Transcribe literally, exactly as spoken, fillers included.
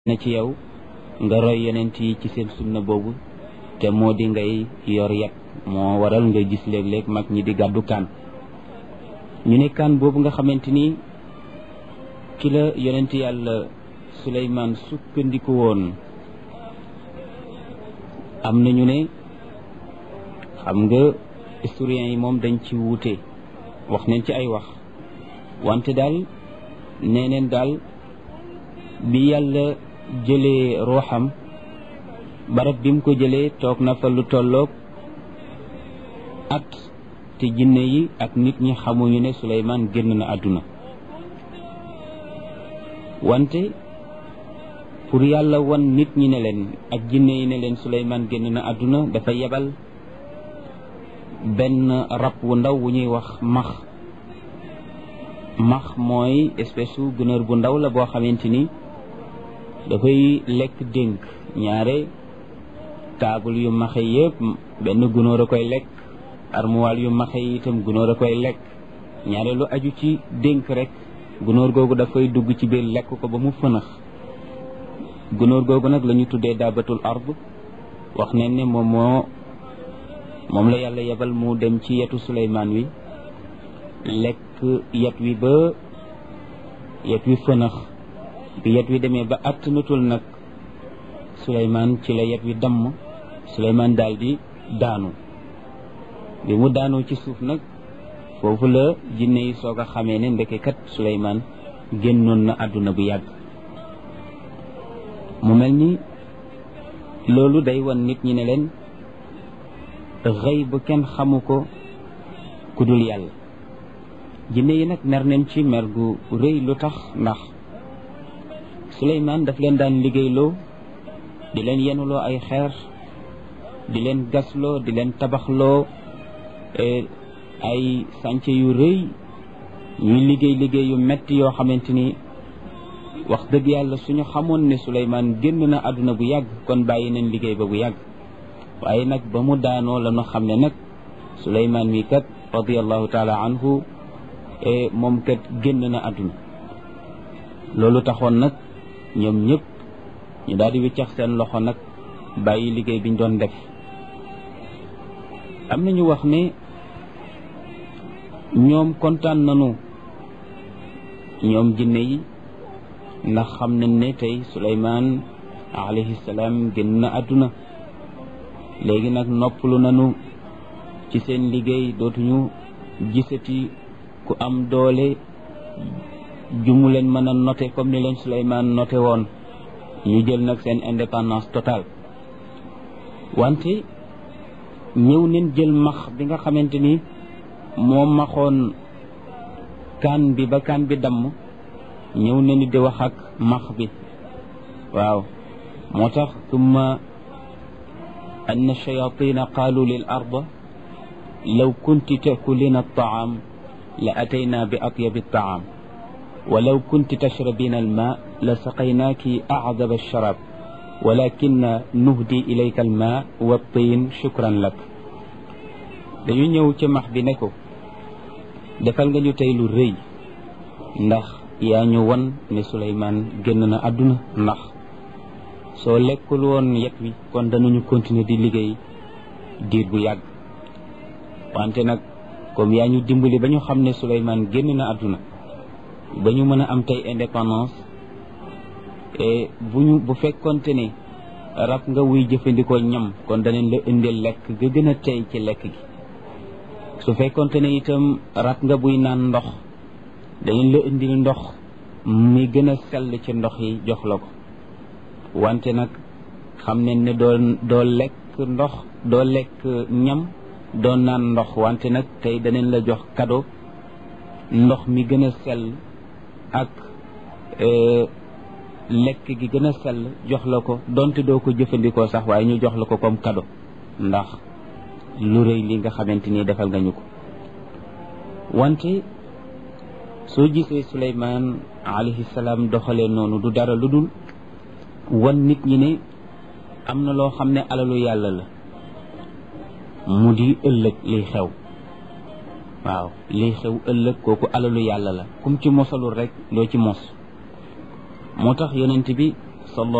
na ci yow nga roy yonent yi ci seen sunna boobu te moo di ngay yor yat moo waral nga gis léeg-léeg mag ñi di gàddu kaan ñu ne kaan boobu nga xamante ni ki la yonent yàlla Suleymaan sukkandiku woon am na ñu ne xam nga historiens yi moom dañ ci wuute wax nañ ci ay wax wante daal nee neen daal bi yàlla jëlee ruuxam barab bi mu ko jëlee toog na fa lu tolloog at te jinne yi ak nit ñi xamuñu ne Suleymaan génn na àdduna wante pour yàlla wan nit ñi ne leen ak jinne yi ne leen Suleymaan génn na àdduna dafa yebal benn rab wu ndaw wu ñuy wax max max mooy espèce su gunóor bu ndaw la boo xamante ni dafay lekk dénk ñaare taabul yu maxe yëpp benn gunóor a koy lekk armuwaal yu maxe yi itam gunóor a koy lekk ñaare lu aju ci dénk rek gunóor googu dafay dugg ci biir lekk ko ba mu fënax gunóor googu nag la ñu tuddee daabatul ard wax nañ ne moom moo moom la yàlla yebal mu dem ci yetu Suleymaan wi lekk yet wi ba yet wi fënax bi yet wi demee ba attanatul nag Suleymaan ci la yet wi damm Suleymaan daal di daanu bi mu daanoo ci suuf nag foofu la jinne yi soog a xamee ne ndeke kat Suleymaan génnoon na àdduna bu yàgg mu mel ni loolu day wan nit ñi ne leen xëy bu kenn xamu ko ku dul yàlla jinne yi nag mer nañ ci mer gu rëy lu tax ndax Suleymaan daf leen daan liggéeyloo di leen yenuloo ay xeer di leen gasloo di leen tabaxloo ay sànce yu rëy ñuy liggéey liggéey yu metti yoo xamante ni wax dëgg yàlla suñu xamoon ne Suleymaan génn na àdduna bu yàgg kon bàyyi nañ liggéey ba bu yàgg waaye nag ba mu daanoo la ñu xam ne nag Suleymaan mi kat radiyallahu taala anhu moom kat génn na àdduna loolu taxoon nag ñoom ñëpp ñu daal di wiccax seen loxo nag bàyyi liggéey biñ doon def am na ñu wax ne ñoom kontaan nañu ñoom jinne yi ndax xam nañ ne tey Suleymaan alayhi salaam génn na àdduna léegi nag noppalu nañu ci seen liggéey dootuñu gisati ku am doole jumu leen mën a noté comme ni leen Suleymaan noté woon ñu jël nag seen indépendance totale wante ñëw neen jël max bi nga xamante ni moo maxoon kaan bi ba kaan bi damm ñëw neen di wax ak max bi waaw moo tax tumma anna shayatina qaalu lil arda law kunti takulina altaam la atayna bi atyabi altaam walaw kunti tashrabina alma la saqaynaaki acdaba alsharab walakinna nuhdi ilayka alma wa tiin shukran lak dañu ñëw ca max bi ne ko defal nga ñu tey lu rëy ndax yaa ñu won ne Suleymaan génn na àdduna ndax soo lekkul woon yet wi kon danañu continuer di liggéey diir bu yàgg wante nag comme yaa ñu dimbali ba ñu xam ne Suleymaan génn na àdduna ba ñu mën a am tey indépendance et bu ñu bu fekkonte ne rab nga wuy jëfandikoo ñam kon danañ la indil lekk ga gën a tey ci lekk gi su fekkonte ne itam rab nga buy naan ndox danañ la indil ndox mi gën a sell ci ndox yi jox la ko wante nag xam ne ne doo doo lekk ndox doo lekk ñam doo naan ndox wante nag tey danañ la jox cadeau ndox mi gën a sell ak lekk gi gën a sell jox la ko donte doo ko jëfandikoo sax waaye ñu jox la ko comme cadeau ndax lu rëy li nga xamante ni defal nga ñu ko wante soo gisee Suleymaan alayhi salaam doxalee noonu du dara lu dul wan nit ñi ne am na loo xam ne alalu yàlla la mu di ëllëg liy xew waaw liy xew ëllëg kooku alalu yàlla la kum ci mosalul rek doo ci mos moo tax yonent bi sal